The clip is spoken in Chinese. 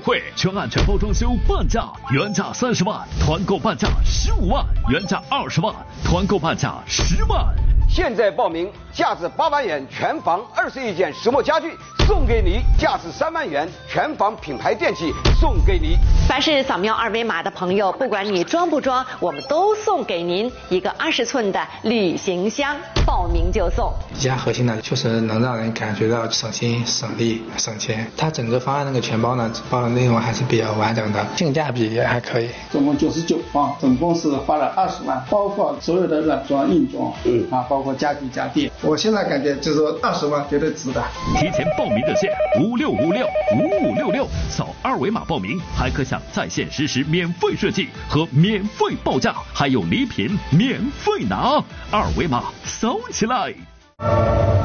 惠，全案全包装修半价，原价30万，团购半价15万，原价20万，团购半价10万。 现在报名，价值8万元全房21件石墨家具送给你，价值3万元全房品牌电器送给你。 凡是扫描2维码的朋友，不管你装不装，我们都送给您一个20寸的旅行箱，报名就送。 宜家核心呢，确实能让人感觉到省心、省力、省钱。它整个方案那个全包呢，包的内容还是比较完整的，性价比也还可以。 总共99方，总共是花了20万，包括所有的软装、硬装，包括家具家电。我现在感觉就是说20万绝对值的。 提前报名热线56565566，扫2维码报名，还可享在线实时免费设计和免费报价，还有礼品免费拿，2维码扫起来。